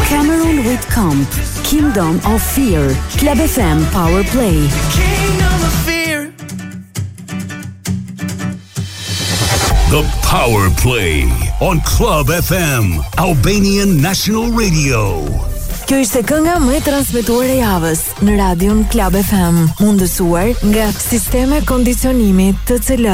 Cameron Whitcomb, Kingdom of Fear, Club FM Power Play. Kingdom of Fear. The Power Play on Club FM, Albanian National Radio. Kjo ishte kënga më e transmetuar e javës në radion Club FM, mundësuar nga Sisteme Kondicionimi TCL.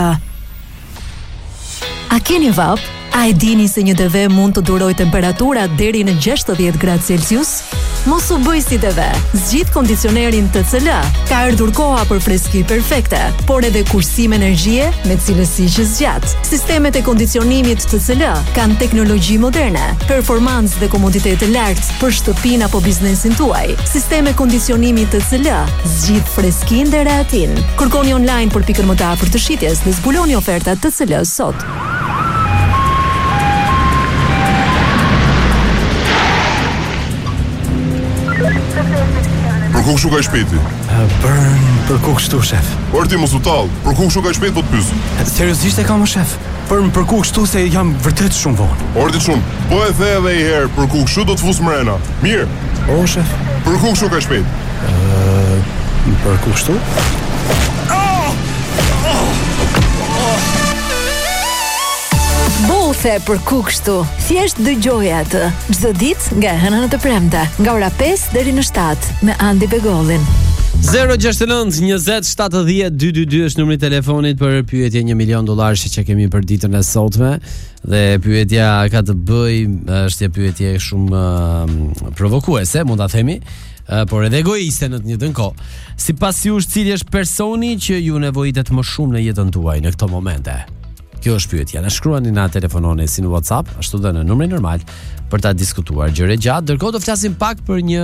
A keni vap? A e dini se një TV mund të duroj temperatura deri në 60 gradë Celsius? Mos u bëj si TV. Zgjidh kondicionerin TCL. Ka ardhur koha për freski perfekte, por edhe kursim energjie me cilësi që zgjat. Sistemet e kondicionimit TCL kanë teknologji moderne, performancë dhe komoditet të lartë për shtëpinë apo biznesin tuaj. Sisteme kondicionimi TCL zgjidh freskinë dhe rehatin. Kërkoni online për pikën më të afërt të shitjes dhe zbuloni ofertat TCL sot. Për ku kështu ka i shpeti? Për ku kështu, shef? Por ti mos u tall, për ku kështu ka i shpeti po të pyes? Seriozisht e kam, shef? Për ku kështu se jam vërtet shumë vonë. Ordi shumë, po e the edhe i herë, për ku kështu do të fus mrena. Mirë. O, shef? Për ku kështu ka i shpeti? Për ku kështu? Bothe për ku kështu. Thjesht dëgjoj atë. Çdo ditë nga hëna në të premte, nga ora 5 deri në 7 me Andi Begollin. 069 20 70 222 është numri i telefonit për pyetje $1 milion që kemi për ditën e sotme. Dhe pyetja ka të bëjë, është një pyetje shumë provokuese, mund ta themi, por edhe egoiste në të njëjtën kohë. Sipas jush, cili është personi që ju nevojitet më shumë në jetën tuaj në këto momente? Kjo është pyetja. Na shkruani, na telefononi si në WhatsApp, ashtu dhe në numrin normal për ta diskutuar gjëre gjatë. Ndërkohë do flasim pak për një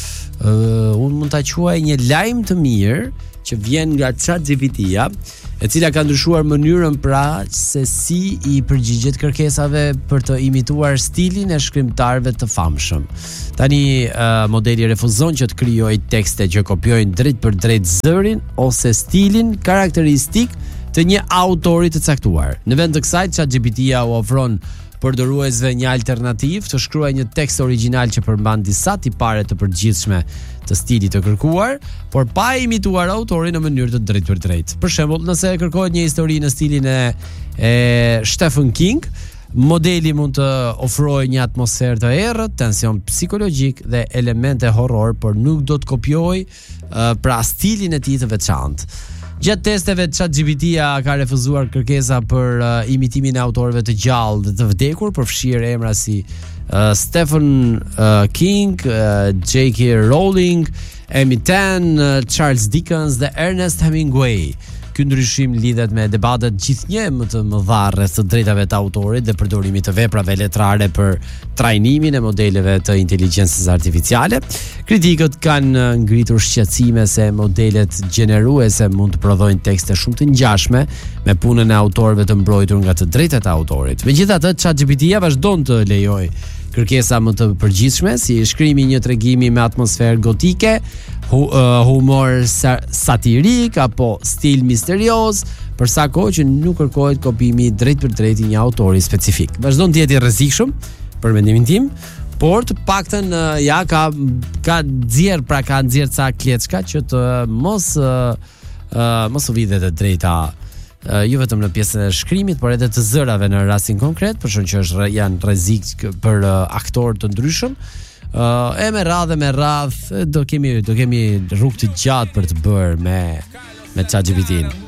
unë mund ta quaj një lajm të mirë që vjen nga ChatGPT-ja, e cila ka ndryshuar mënyrën pra se si i përgjigjet kërkesave për të imituar stilin e shkrimtarëve të famshëm. Tani modeli refuzon që të krijojë tekste që kopjojnë drejt për drejt zërin ose stilin karakteristik të një autori të caktuar. Në vend të kësaj, ChatGPT-ja u ofron përdoruesve një alternativë të shkruajë një tekst origjinal që përmban disa tipare të përgjithshme të stilit të kërkuar, por pa imituar autorin në mënyrë të drejtë për drejtë. Për shembull, nëse kërkohet një histori në stilin e Stephen King, modeli mund të ofrojë një atmosferë të errët, tension psikologjik dhe elemente horror, por nuk do të kopjojë pra stilin e tij të veçantë. Gjatë testeve, ChatGPT-ja ka refuzuar kërkesa për imitimin e autorëve të gjallë dhe të vdekur, përfshirë emra si Stephen King, J.K. Rowling, Amy Tan, Charles Dickens dhe Ernest Hemingway. Ky ndryshim lidhet me debatet gjithnjë më të mëdha rreth të drejtave të autorit dhe përdorimit të veprave letrare për trajnimin e modeleve të inteligjencës artificiale. Kritikët kanë ngritur shqetësime se modelet gjeneruese mund të prodhojnë tekste shumë të ngjashme me punën e autorëve të mbrojtur nga të drejtat e autorit. Megjithatë, ChatGPT-ja vazhdon të lejojë kërkesa më të përgjithshme, si shkrimi një tregimi me atmosferë gotike, humor satirik apo stil misterioz, për sa kohë që nuk kërkohet kopimi drejt për drejt i një autori specifik. Vazhdon të jetë i rrezikshëm për mendimin tim, por të paktën ka nxjerr ca kleçka që të mos u vidhet e drejta jo vetëm në pjesën e shkrimit, por edhe të zërave në rastin konkret, për shkak që janë rrezik për aktorë të ndryshëm. E me radh do kemi rrugë të gjatë për të bërë me ChatGPT-n.